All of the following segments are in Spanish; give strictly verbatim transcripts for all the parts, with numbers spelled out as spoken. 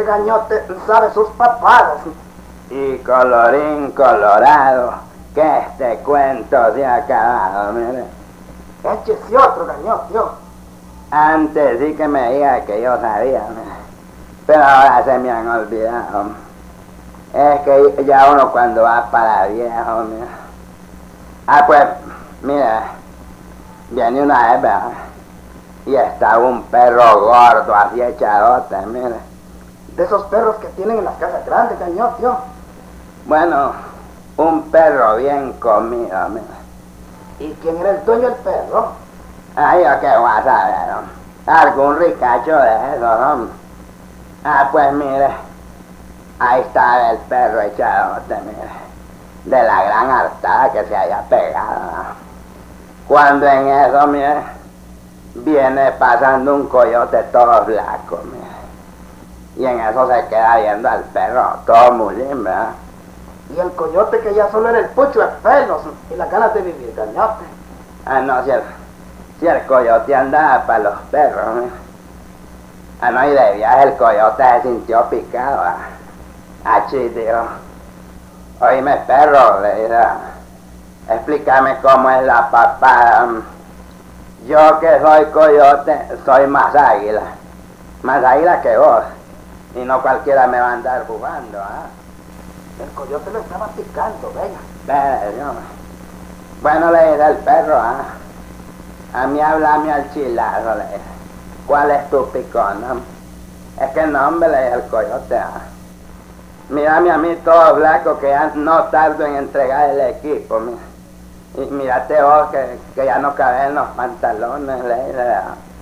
gañote sabe sus papadas. Y colorín colorado, que este cuento se ha acabado, mire. Échese otro gañote, yo. Antes sí que me diga que yo sabía, mire. Pero ahora se me han olvidado. Es que ya uno cuando va para viejo, mire. Ah, pues, mira, viene una vez, ¿verdad? Y estaba un perro gordo, así echadote, mire. De esos perros que tienen en las casas grandes, gañote, yo. Bueno, un perro bien comido, mire. ¿Y quién era el dueño del perro? Ah, yo qué voy a saber, hombre. Algún ricacho de esos, hombre. Ah, pues mire, ahí estaba el perro echadote, mire. De la gran hartada que se haya pegado, ¿no? Cuando en eso, mire, viene pasando un coyote todo flaco, mire. Y en eso se queda viendo al perro, todo mulín, ¿verdad? Y el coyote que ya solo era el pucho de pelos y las ganas de vivir, gañote. Ah, no, si el, si el coyote andaba para los perros, mire. Ah, no, y de viaje el coyote se sintió picado, ¿ah? Achí, tío. Oíme, perro, le dice, explícame cómo es la papada. Yo que soy coyote, soy más águila. Más águila que vos. Y no cualquiera me va a andar jugando, ¿ah? El coyote lo estaba picando, venga. Pero, yo, bueno, le dice el perro, ¿ah? A mí háblame al chilazo, le dice. ¿Cuál es tu picón, no? Es que no, hombre, le dice el coyote, ¿ah? Mírame a mí todo blanco que ya no tardo en entregar el equipo, mira. Y mírate vos que, que ya no caben los pantalones, le dice.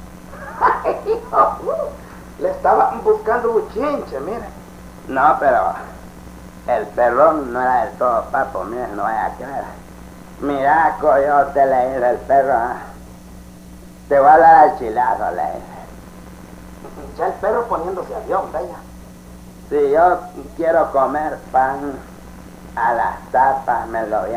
Le estaba buscando buchinche, mire. No, pero el perro no era del todo papo, mire, no vaya a creer. Mira, coyote, le dice el perro, ¿ah? Te voy a dar al chilazo, le dice. Ya el perro poniéndose avión, vaya. Si yo quiero comer pan a las tapas, me lo voy a